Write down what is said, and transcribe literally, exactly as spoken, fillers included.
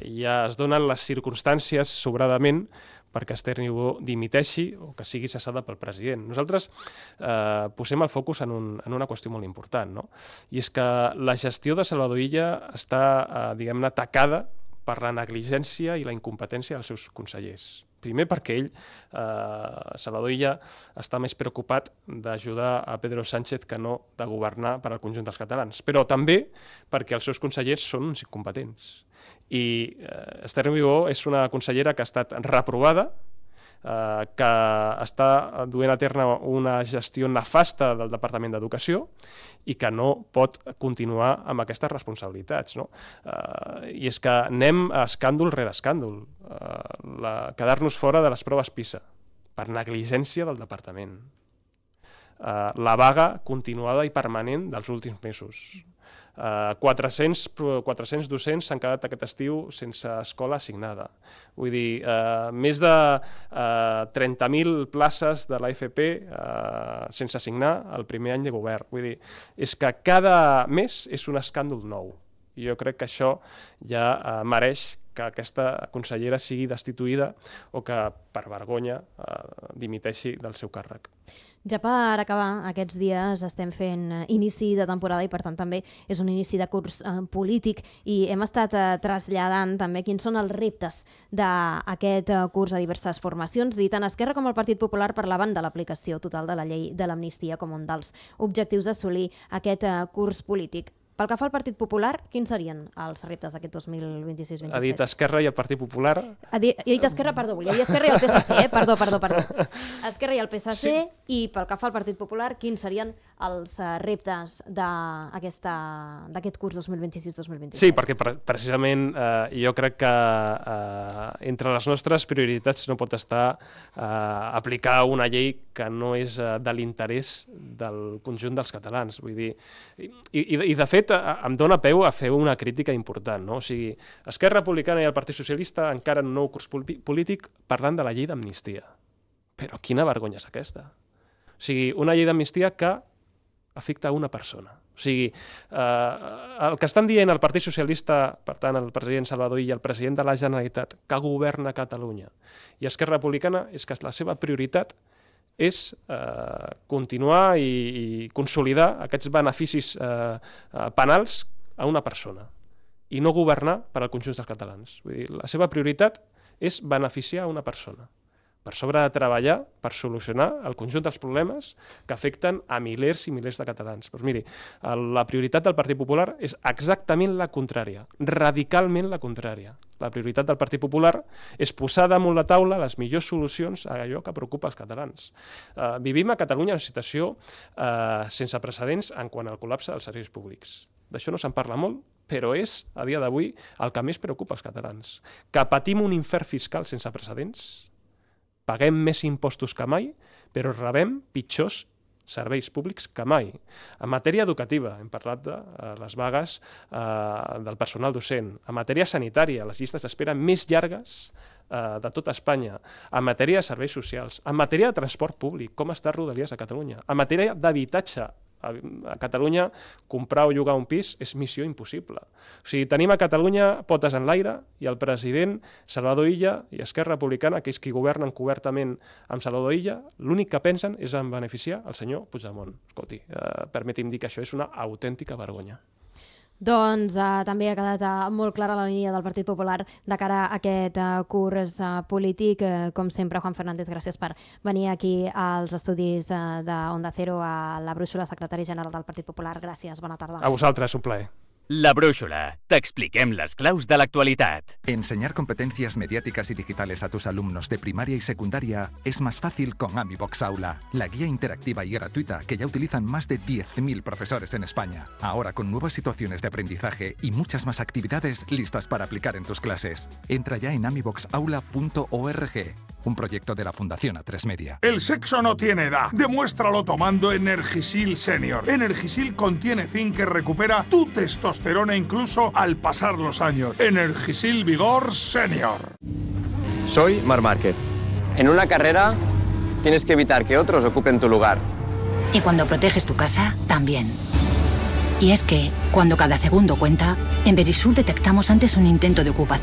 ja es donen les circumstàncies sobradament perquè Esther Niubó dimiteixi o que sigui cessada pel president. Nosaltres eh, posem el focus en, un, en una qüestió molt important, no? I és que la gestió de Salvador Illa està, eh, diguem-ne, tacada per la negligència i la incompetència dels seus consellers. Primer perquè ell, eh, Salvador Illa, està més preocupat d'ajudar a Pedro Sánchez que no de governar per al conjunt dels catalans. Però també perquè els seus consellers són uns incompetents. I eh, Esther Niubó és una consellera que ha estat reprovada, eh, que està duent a terme una gestió nefasta del Departament d'Educació i que no pot continuar amb aquestes responsabilitats, no? Eh, I és que anem a escàndol rere escàndol. Eh, la, quedar-nos fora de les proves PISA per negligència del Departament. Eh, la vaga continuada i permanent dels últims mesos. Uh, quatre-cents, quatre-cents docents s'han quedat aquest estiu sense escola assignada. Vull dir, uh, més de uh, trenta mil places de l'A F P uh, sense assignar el primer any de govern. Vull dir, és que cada mes és un escàndol nou. I jo crec que això ja uh, mereix que aquesta consellera sigui destituïda o que, per vergonya, uh, dimiteixi del seu càrrec. Ja per acabar, aquests dies estem fent inici de temporada i per tant també és un inici de curs eh, polític i hem estat eh, traslladant també quins són els reptes d'aquest eh, curs a diverses formacions i tant Esquerra com el Partit Popular parlaven de l'aplicació total de la llei de l'amnistia com un dels objectius d'assolir aquest eh, curs polític. Pel que fa al Partit Popular, quins serien els reptes d'aquest dos mil vint-i-sis vint-i-set? Ha dit Esquerra i el Partit Popular... Ha dit, he dit Esquerra, perdó, volia dir Esquerra i el P S C, eh? Perdó, perdó, perdó. Esquerra i el P S C, sí. I pel que fa al Partit Popular, quins serien els uh, reptes d'aquest curs dos mil vint-i-sis dos mil vint-i-set? Sí, perquè pre precisament eh, jo crec que eh, entre les nostres prioritats no pot estar eh, aplicar una llei que no és eh, de l'interès del conjunt dels catalans. Vull dir, i, i, i de fet, em dóna peu a fer una crítica important, no? O sigui, Esquerra Republicana i el Partit Socialista encara en un nou curs polític parlant de la llei d'amnistia. Però quina vergonya és aquesta? O sigui, una llei d'amnistia que afecta a una persona. O sigui, eh, el que estan dient el Partit Socialista, per tant, el president Salvador Illa, el president de la Generalitat, que governa Catalunya, i Esquerra Republicana, és que la seva prioritat és eh, continuar i, i consolidar aquests beneficis eh, eh, penals a una persona i no governar per al conjunt dels catalans. Vull dir, la seva prioritat és beneficiar una persona, per sobre de treballar per solucionar el conjunt dels problemes que afecten a milers i milers de catalans. Doncs miri, la prioritat del Partit Popular és exactament la contrària, radicalment la contrària. La prioritat del Partit Popular és posar damunt la taula les millors solucions a allò que preocupa els catalans. Uh, vivim a Catalunya en una situació uh, sense precedents en quant al col·lapse dels serveis públics. D'això no se'n parla molt, però és, a dia d'avui, el que més preocupa els catalans. Que patim un infern fiscal sense precedents, paguem més impostos que mai, però rebem pitjors serveis públics que mai. En matèria educativa, hem parlat de uh, les vagues uh, del personal docent. En matèria sanitària, les llistes d'espera més llargues uh, de tota Espanya. En matèria de serveis socials. En matèria de transport públic, com està Rodalies a Catalunya. En matèria d'habitatge, a Catalunya comprar o llogar un pis és missió impossible. O sigui, tenim a Catalunya potes en l'aire i el president Salvador Illa i Esquerra Republicana, que és qui governen cobertament amb Salvador Illa, l'únic que pensen és en beneficiar el senyor Puigdemont. Escolti, eh, permeti'm dir que això és una autèntica vergonya. Doncs eh, també ha quedat eh, molt clara la línia del Partit Popular de cara a aquest eh, curs eh, polític. Eh, com sempre, Juan Fernández, gràcies per venir aquí als estudis eh, d'Onda Cero, a la Brúixola, secretari general del Partit Popular. Gràcies, bona tarda. A vosaltres, un plaer. La Brúixola. T'expliquem les claus de l'actualitat. Enseñar competencias mediáticas y digitales a tus alumnos de primaria y secundaria es más fácil con AmiBox Aula, la guía interactiva y gratuita que ya utilizan más de diez mil profesores en España. Ahora con nuevas situaciones de aprendizaje y muchas más actividades listas para aplicar en tus clases. Entra ya en amibox aula punto org, un proyecto de la Fundación A tres Media. El sexo no tiene edad. Demuéstralo tomando Energisil Senior. Energisil contiene zinc que recupera tu testosterona incluso al pasar los años. Energisil Vigor Senior. Soy Marc Márquez. En una carrera tienes que evitar que otros ocupen tu lugar. Y cuando proteges tu casa, también. Y es que, cuando cada segundo cuenta, en Verisur detectamos antes un intento de ocupación